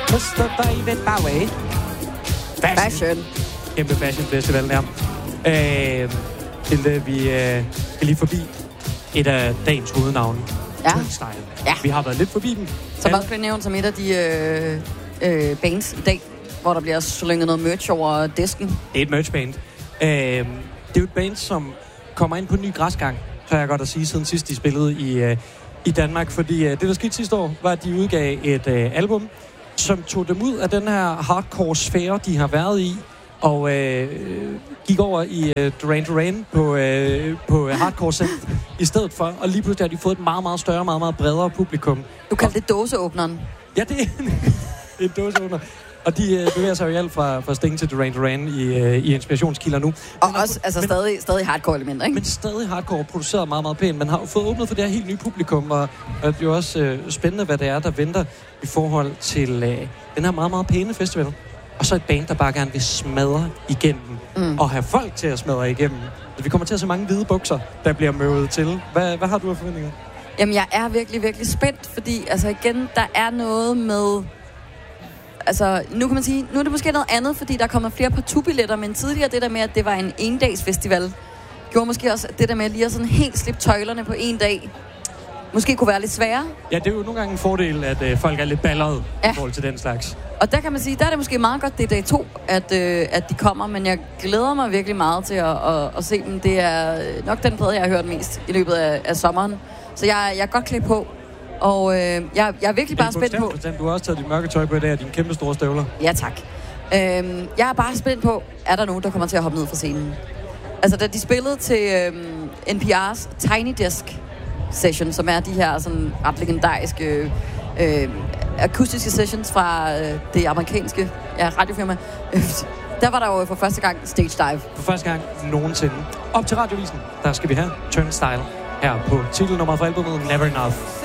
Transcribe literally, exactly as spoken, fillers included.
mister David Bowie. Fashion. Fashion. Kæmpe Fashion Festival der. Øh, Hilde, vi øh, skal lige forbi et af dagens hovednavne. Ja. Turnstile. Ja. Vi har været lidt forbi dem. Som også blev nævnt som et af de øh, øh, bands i dag, hvor der bliver slynget noget merch over disken. Det er et merchband. Øh, det er jo et band, som kommer ind på en ny græsgang, så jeg godt at sige, siden sidst de spillede i, øh, i Danmark. Fordi øh, det, der skete sidste år, var, at de udgav et øh, album, som tog dem ud af den her hardcore-sfære, de har været i, og øh, gik over i øh, Duran Duran på, øh, på hardcore synth i stedet for. Og lige pludselig har de fået et meget, meget større, meget, meget bredere publikum. Du kaldte det dåseåbneren. Ja, det er en, en dåseåbner. Og de øh, bevæger sig jo i alt fra, fra Sting til Duran Duran i, øh, i inspirationskilder nu. Og også altså, men, stadig, stadig hardcore-elementer, ikke? Men stadig hardcore, produceret meget, meget pænt. Man har jo fået åbnet for det her helt nye publikum, og, og det er jo også øh, spændende, hvad det er, der venter i forhold til øh, den her meget, meget pæne festival. Og så et band, der bare gerne vil smadre igennem, mm. og have folk til at smadre igennem. Så vi kommer til at se mange hvide bukser, der bliver møvet til. Hvad, hvad har du af forventninger? Jamen, jeg er virkelig, virkelig spændt, fordi altså igen, der er noget med... Altså, nu kan man sige, nu er det måske noget andet, fordi der kommer flere partubilletter, men tidligere det der med, at det var en endagsfestival, gjorde måske også det der med lige at sådan helt slippe tøjlerne på en dag, måske kunne være lidt sværere. Ja, det er jo nogle gange en fordel, at øh, folk er lidt ballerede ja. i forhold til den slags. Og der kan man sige, der er det måske meget godt, det er dag to, at, øh, at de kommer, men jeg glæder mig virkelig meget til at, at, at se dem. Det er nok den plade, jeg har hørt mest i løbet af, af sommeren. Så jeg, jeg er godt klædt på. Og øh, jeg, jeg er virkelig bare spændt på... Du har også taget dit mørke tøj på i dag, og dine kæmpe store støvler. Ja, tak. Øh, jeg er bare spændt på, er der nogen, der kommer til at hoppe ned fra scenen? Altså, da de spillede til øh, N P R's Tiny Desk Session, som er de her sådan ret legendariske øh, akustiske sessions fra øh, det amerikanske ja, radiofirma, øh, der var der jo for første gang stage dive. For første gang nogensinde. Op til Radiovisen, der skal vi have Turnstile her på titelnummeret for albumet Never Enough.